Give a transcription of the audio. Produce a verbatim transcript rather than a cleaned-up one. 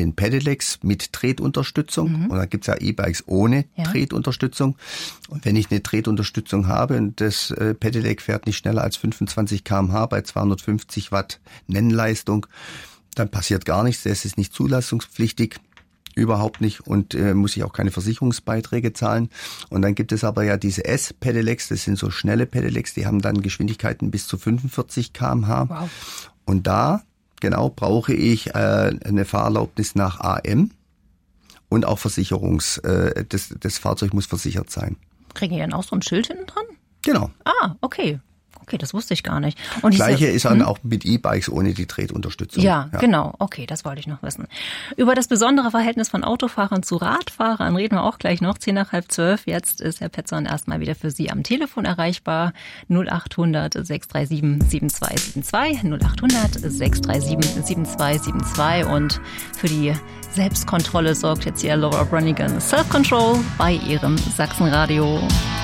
den Pedelecs mit Tretunterstützung. Mhm. Und dann gibt's ja E-Bikes ohne ja. Tretunterstützung. Und wenn ich eine Tretunterstützung habe und das äh, Pedelec fährt nicht schneller als fünfundzwanzig Kilometer pro Stunde bei zweihundertfünfzig Watt Nennleistung, dann passiert gar nichts. Das ist nicht zulassungspflichtig. Überhaupt nicht und äh, muss ich auch keine Versicherungsbeiträge zahlen. Und dann gibt es aber ja diese S-Pedelecs, das sind so schnelle Pedelecs, die haben dann Geschwindigkeiten bis zu fünfundvierzig Kilometer pro Stunde. Wow. Und da, genau, brauche ich äh, eine Fahrerlaubnis nach A M und auch Versicherungs, äh, das, das Fahrzeug muss versichert sein. Kriegen die dann auch so ein Schild hinten dran? Genau. Ah, okay. Okay, das wusste ich gar nicht. Und Gleiche diese, ist dann hm? auch mit E-Bikes ohne die Tretunterstützung. Ja, ja, genau. Okay, das wollte ich noch wissen. Über das besondere Verhältnis von Autofahrern zu Radfahrern reden wir auch gleich noch. Zehn nach halb zwölf. Jetzt ist Herr Petzon erstmal wieder für Sie am Telefon erreichbar. null achthundert, sechs drei sieben, sieben zwei sieben zwei. null achthundert, sechs drei sieben, sieben zwei sieben zwei. Und für die Selbstkontrolle sorgt jetzt hier Laura Branigan. Self-Control bei Ihrem Sachsenradio.